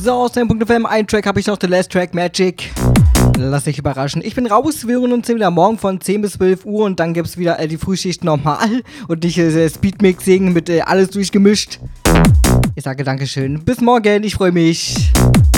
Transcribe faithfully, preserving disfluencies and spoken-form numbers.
So, aus dem Punkt F M, ein Track habe ich noch, The Last Track, Magic. Lass dich überraschen. Ich bin raus, wir hören uns wieder morgen von zehn bis zwölf Uhr und dann gibt es wieder äh, die Frühschicht normal und nicht äh, Speedmixing mit äh, alles durchgemischt. Ich sage Dankeschön. Bis morgen, ich freue mich.